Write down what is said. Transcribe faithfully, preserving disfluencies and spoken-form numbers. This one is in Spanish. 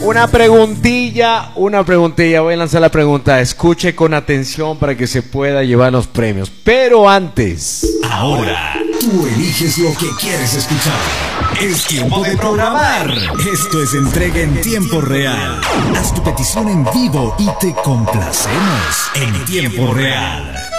Una preguntilla, una preguntilla. Voy a lanzar la pregunta. Escuche con atención para que se pueda llevar los premios. Pero antes. Ahora, tú eliges lo que quieres escuchar. Es tiempo de programar. Esto es entrega en tiempo real. Haz tu petición en vivo y te complacemos en tiempo real.